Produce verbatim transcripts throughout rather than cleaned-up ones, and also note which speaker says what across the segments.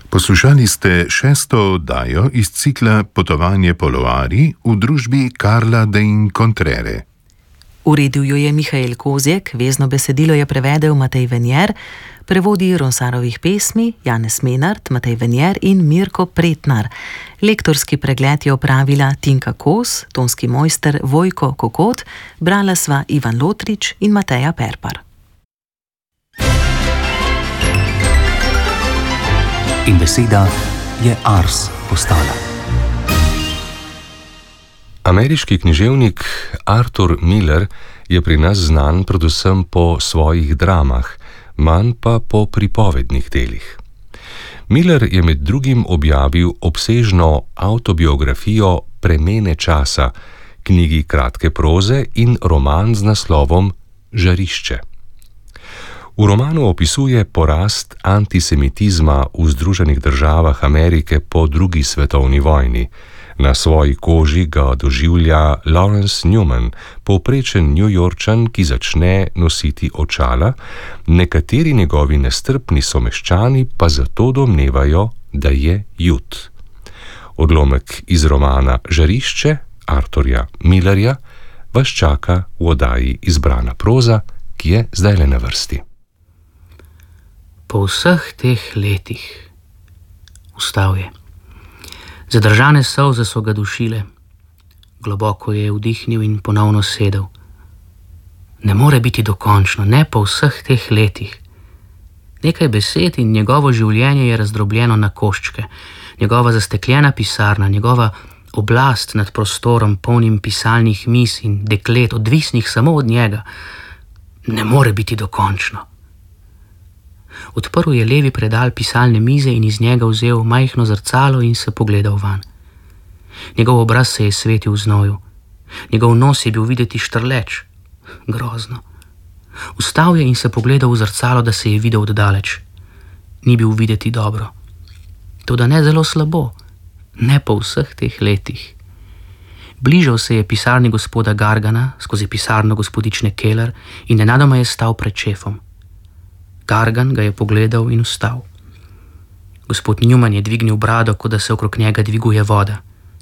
Speaker 1: Poslušali ste šesto oddajo iz cikla Potovanje po Loari v družbi Karla de Incontrere.
Speaker 2: Uredil jo je Mihael Kozjek, vezno besedilo je prevedel Matej Venjer, prevodi Ronsarovih pesmi Janez Menard, Matej Venjer in Mirko Pretnar. Lektorski pregled je opravila Tinka Kos, tonski mojster Vojko Kokot, brala sva Ivan Lotrič in Mateja Perpar.
Speaker 3: In beseda je Ars postala.
Speaker 4: Ameriški književnik Arthur Miller je pri nas znan predvsem po svojih dramah, manj pa po pripovednih delih. Miller je med drugim objavil obsežno avtobiografijo Premene časa, knjigi kratke proze in roman z naslovom Žarišče. V romanu opisuje porast antisemitizma v Združenih državah Amerike po drugi svetovni vojni. Na svoji koži ga doživlja Lawrence Newman, povprečen Newyorčan, ki začne nositi očala, nekateri njegovi nestrpni someščani pa zato domnevajo, da je Jud. Odlomek iz romana Žarišče Arthurja Millerja vas čaka v oddaji Izbrana proza, ki je zdajle na vrsti.
Speaker 5: Po vseh teh letih vstal je. Zadržane solze so ga dušile. Globoko je vdihnil in ponovno sedel. Ne more biti dokončno, ne po vseh teh letih. Nekaj besed in njegovo življenje je razdrobljeno na koščke. Njegova zastekljena pisarna, njegova oblast nad prostorom, polnim pisalnih mis in deklet, odvisnih samo od njega, ne more biti dokončno. Odprl je levi predal pisalne mize in iz njega vzel majhno zrcalo in se pogledal van. Njegov obraz se je svetil v znoju. Njegov nos je bil videti štrleč. Grozno. Vstal je in se pogledal v zrcalo, da se je videl oddaleč. Ni bil videti dobro. Toda ne zelo slabo. Ne po vseh teh letih. Bližal se je pisarni gospoda Gargana skozi pisarno gospodične Keller in nenadoma je stal pred šefom. Gargan ga je pogledal in vstal. Gospod Newman je dvignil brado, kot da se okrog njega dviguje voda.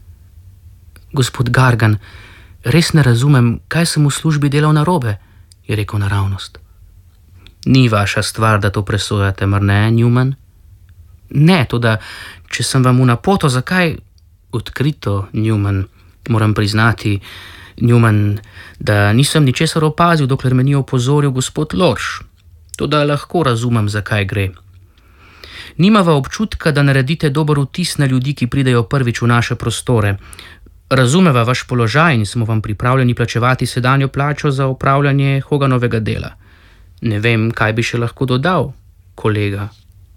Speaker 5: Gospod Gargan, res ne razumem, kaj sem v službi delal narobe, je rekel naravnost. Ni vaša stvar, da to presojate, mar ne, Newman? Ne, toda, če sem vam v napoto, zakaj? Odkrito, Newman, moram priznati, Newman, da nisem ničesar opazil, dokler me ni opozoril gospod Lorš. Toda lahko razumem, zakaj gre. Nimava občutka, da naredite dober vtis na ljudi, ki pridejo prvič v naše prostore. Razumeva vaš položaj in smo vam pripravljeni plačevati sedanjo plačo za opravljanje Hoganovega dela. Ne vem, kaj bi še lahko dodal, kolega.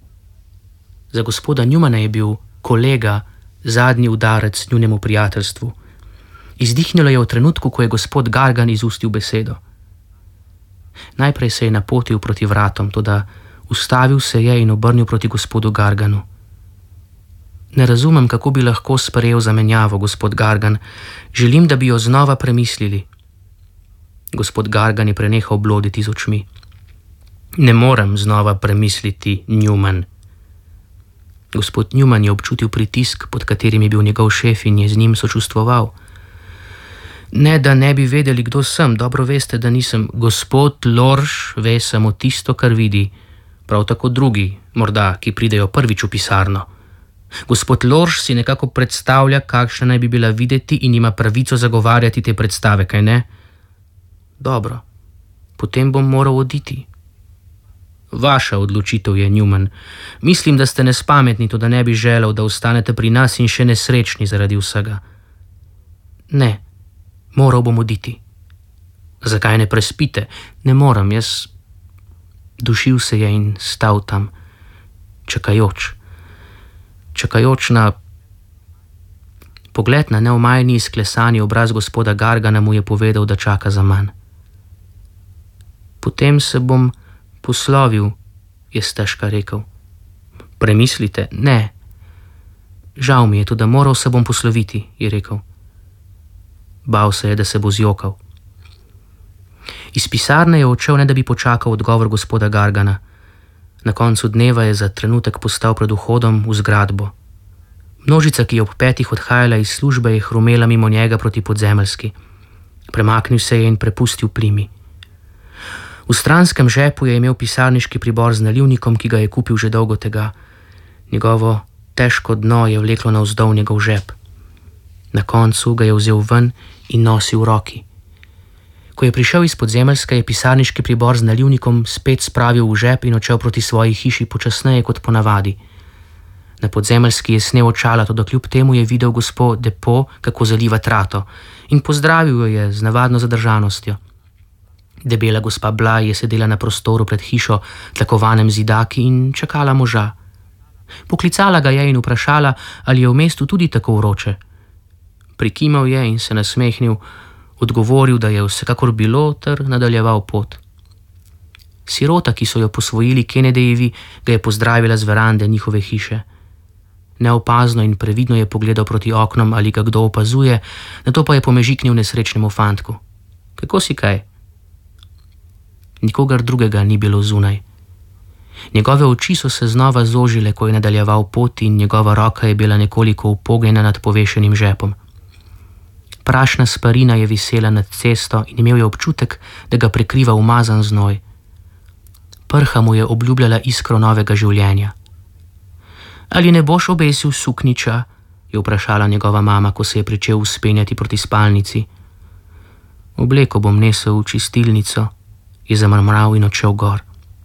Speaker 5: Za gospoda Newmana je bil kolega zadnji udarec njunemu prijateljstvu. Izdihnilo je v trenutku, ko je gospod Gargan izustil besedo. Najprej se je napotil proti vratom, toda ustavil se je in obrnil proti gospodu Garganu. Ne razumem, kako bi lahko sprejel zamenjavo, gospod Gargan. Želim, da bi jo znova premislili. Gospod Gargan je prenehal bloditi z očmi. Ne morem znova premisliti, Newman. Gospod Newman je občutil pritisk, pod katerim je bil njegov šef in je z njim sočustvoval. Ne, da ne bi vedeli, kdo sem, dobro veste, da nisem. Gospod Lorš ve samo tisto, kar vidi. Prav tako drugi, morda, ki pridejo prvič v pisarno. Gospod Lorš si nekako predstavlja, kakšna naj bi bila videti in ima pravico zagovarjati te predstave, kaj ne? Dobro, potem bom moral oditi. Vaša odločitev je, Newman. Mislim, da ste nespametni, to da ne bi želel, da ostanete pri nas in še nesrečni zaradi vsega. Ne. Moral bom oditi. Zakaj ne prespite? Ne moram, jaz... Dušil se je in stal tam, čakajoč. Čakajoč na... Pogled na neomajni izklesani obraz gospoda Gargana mu je povedal, da čaka za manj. Potem se bom poslovil, je stežka rekel. Premislite? Ne. Žal mi je, tudi moral se bom posloviti, je rekel. Bal se je, da se bo zjokal. Iz pisarne je odšel, ne da bi počakal odgovor gospoda Gargana. Na koncu dneva je za trenutek postal pred vhodom v zgradbo. Množica, ki je ob petih odhajala iz službe, je hrumela mimo njega proti podzemeljski. Premaknil se je in prepustil plimi. V stranskem žepu je imel pisarniški pribor z nalivnikom, ki ga je kupil že dolgo tega. Njegovo težko dno je vleklo navzdol njegov žep. Na koncu ga je vzel ven in nosil v roki. Ko je prišel iz podzemeljska, je pisarniški pribor z nalivnikom spet spravil v žep in odšel proti svoji hiši počasneje kot ponavadi. Na podzemeljski je snel očala, toda kljub temu je videl gospod Depo, kako zaliva trato, in pozdravil jo je z navadno zadržanostjo. Debela gospa Blaj je sedela na prostoru pred hišo, tlakovanem zidaki, in čakala moža. Poklicala ga je in vprašala, ali je v mestu tudi tako vroče. Prikimal je in se nasmehnil, odgovoril, da je vsekakor bilo, ter nadaljeval pot. Sirota, ki so jo posvojili Kennedyjevi, ga je pozdravila z verande njihove hiše. Neopazno in previdno je pogledal proti oknom, ali ga kdo opazuje, nato pa je pomežiknil nesrečnemu fantku. Kako si kaj? Nikogar drugega ni bilo zunaj. Njegove oči so se znova zožile, ko je nadaljeval pot, in njegova roka je bila nekoliko upogljena nad povešenim žepom. Prašna sparina je visela nad cesto in imel je občutek, da ga prekriva umazan znoj. Prha mu je obljubljala iskro novega življenja. Ali ne boš obesil sukniča? Je vprašala njegova mama, ko se je pričel vzpenjati proti spalnici. Obleko bom nesel v čistilnico, je zamrmral in odšel gor.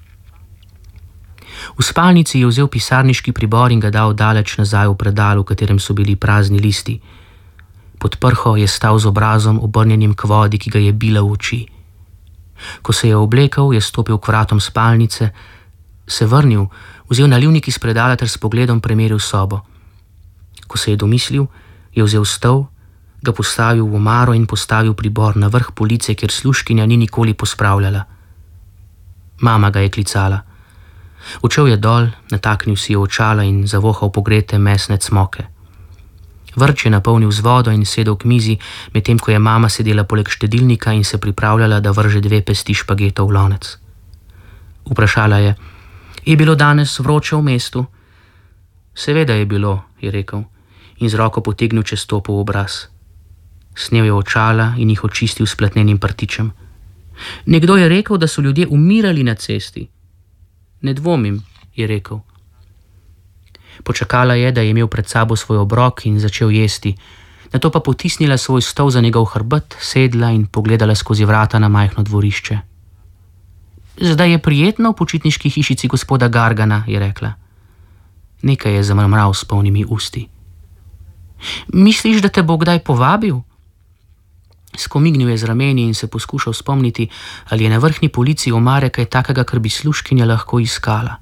Speaker 5: V spalnici je vzel pisarniški pribor in ga dal daleč nazaj v predal, v katerem so bili prazni listi. Pod prho je stal z obrazom obrnjenim k vodi, ki ga je bila v oči. Ko se je oblekel, je stopil k vratom spalnice, se vrnil, vzel nalivnik iz predala ter s pogledom premeril sobo. Ko se je domislil, je vzel stol, ga postavil v omaro in postavil pribor na vrh police, kjer služkinja ni nikoli pospravljala. Mama ga je klicala. Odšel je dol, nataknil si je očala in zavohal pogrete mesne cmoke. Vrč je napolnil z vodo in sedel k mizi, medtem ko je mama sedela poleg štedilnika in se pripravljala, da vrže dve pesti špagetov v lonec. Vprašala je, je bilo danes vroče v mestu? Seveda je bilo, je rekel, in z roko potegnil čez topov obraz. Snel je očala in jih očistil s platnenim prtičem. Nekdo je rekel, da so ljudje umirali na cesti. Ne dvomim, je rekel. Počakala je, da je imel pred sabo svoj obrok in začel jesti, nato pa potisnila svoj stol za njegov hrbet, sedla in pogledala skozi vrata na majhno dvorišče. Zdaj je prijetno v počitniški hišici gospoda Gargana, je rekla. Nekaj je zamrmral s polnimi usti. Misliš, da te bo kdaj povabil? Skomignil je z rameni in se poskušal spomniti, ali je na vrhnji polici omare kaj takega, kar bi služkinja lahko iskala.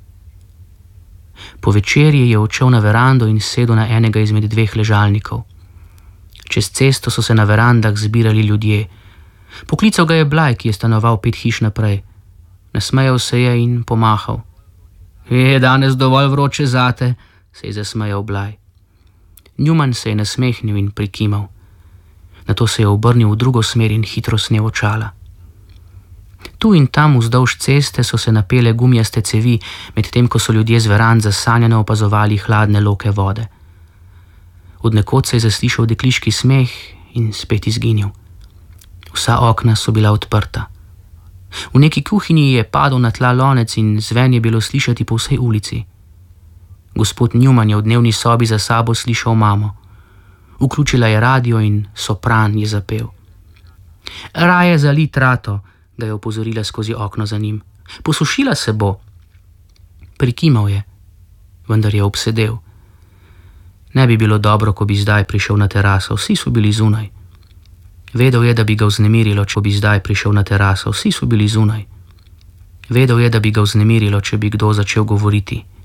Speaker 5: Po večerji je odšel na verando in sedel na enega izmed dveh ležalnikov. Čez cesto so se na verandah zbirali ljudje. Poklical ga je Blaj, ki je stanoval pet hiš naprej. Nasmejal se je in pomahal. Je danes dovolj vroče zate, se je zasmejal Blaj. Newman se je nasmehnil in prikimal. Nato se je obrnil v drugo smer in hitro snel očala. Tu in tam vzdolž ceste so se napele gumijaste cevi, medtem ko so ljudje z verand zasanjano opazovali hladne loke vode. Od nekod se je zaslišal dekliški smeh in spet izginil. Vsa okna so bila odprta. V neki kuhinji je padel na tla lonec in zven je bilo slišati po vsej ulici. Gospod Newman je v dnevni sobi za sabo slišal mamo. Vključila je radio in sopran je zapel. Raje zali trato, ga je opozorila skozi okno za njim. Posušila se bo. Prikimal je, vendar je obsedel. Ne bi bilo dobro, ko bi zdaj prišel na teraso, vsi so bili zunaj. Vedel je, da bi ga vznemirilo, če bi zdaj prišel na teraso, vsi so bili zunaj. Vedel je, da bi ga vznemirilo, če bi kdo začel govoriti.